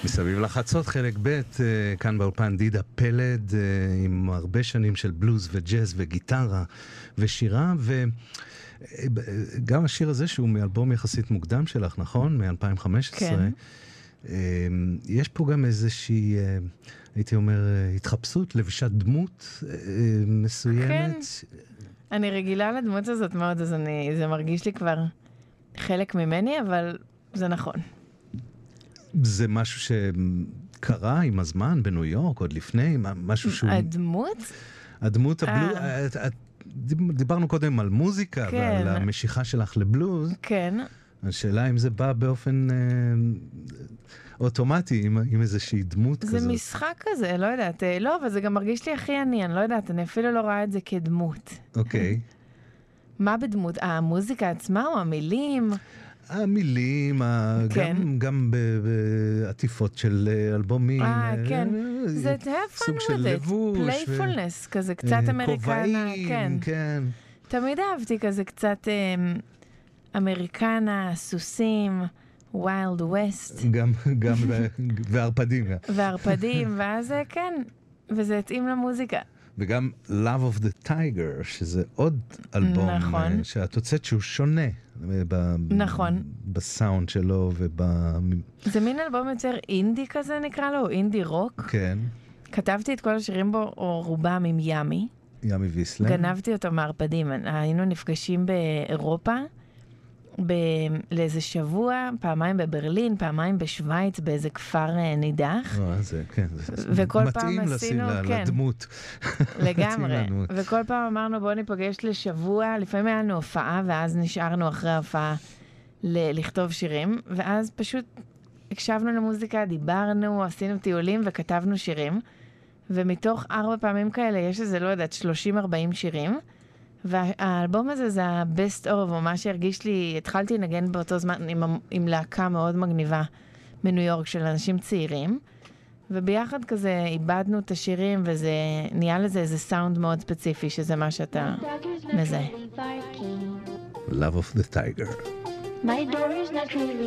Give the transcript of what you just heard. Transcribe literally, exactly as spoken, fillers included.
מסביב לחצות חלק ב', כאן באולפן דידה פלד, עם הרבה שנים של בלוז וג'אז וגיטרה ושירה, וגם השיר הזה שהוא מאלבום יחסית מוקדם שלך, נכון? מ-אלפיים וחמש עשרה. כן. יש פה גם איזושהי, הייתי אומר, התחפשות, לבישת דמות מסוימת. כן. אני רגילה לדמות הזאת מאוד, אז אני, זה מרגיש לי כבר חלק ממני, אבל זה נכון. זה משהו שקרה עם הזמן בניו יורק, עוד לפני, משהו שהוא... הדמות? הדמות הבלוז... דיברנו קודם על מוזיקה, כן. ועל המשיכה שלך לבלוז. כן. השאלה אם זה בא באופן אה, אוטומטי, עם, עם איזושהי דמות זה כזאת. זה משחק כזה, לא יודעת. לא, אבל זה גם מרגיש לי הכי עני, אני לא יודעת, אני אפילו לא רואה את זה כדמות. אוקיי. מה בדמות? המוזיקה עצמה או המילים? המילים, כן. גם, גם בעטיפות של אלבומים. אה, כן. זה סוג של לבוש. פלייפולנס, כזה קצת אמריקנה. כובעים, כן. תמיד אהבתי כזה קצת אמריקנה, סוסים, ווילד ווסט. גם, גם, והרפדים. והרפדים, ואז כן, וזה התאים למוזיקה. וגם Love of the Tiger, שזה עוד אלבום, נכון. שאת הוצאת שהוא שונה. ב- נכון. בסאונד שלו וב... זה מין אלבום יותר אינדי כזה נקרא לו, אינדי רוק. כן. כתבתי את כל השירים בו, או רובם עם ימי. ימי ויסלר. גנבתי אותו מהרפדים. היינו נפגשים באירופה, ב- לאיזה שבוע, פעמיים בברלין, פעמיים בשוויץ, באיזה כפר נידח. אה, זה, כן. וכל פעם עשינו, מתאים כן. לדמות. לגמרי. וכל פעם אמרנו, בוא ניפגש לשבוע, לפעמים היה לנו הופעה, ואז נשארנו אחרי ההופעה ל- לכתוב שירים, ואז פשוט הקשבנו למוזיקה, דיברנו, עשינו טיולים וכתבנו שירים, ומתוך ארבע פעמים כאלה יש איזה, לא יודעת, שלושים ארבעים שירים, והאלבום הזה זה ה-best of, או מה שהרגיש לי, התחלתי לנגן באותו זמן עם, עם להקה מאוד מגניבה בניו יורק של אנשים צעירים, וביחד כזה איבדנו את השירים, וזה נהיה לזה איזה סאונד מאוד ספציפי, שזה מה שאתה מזהה. Love of the Tiger. My door is not really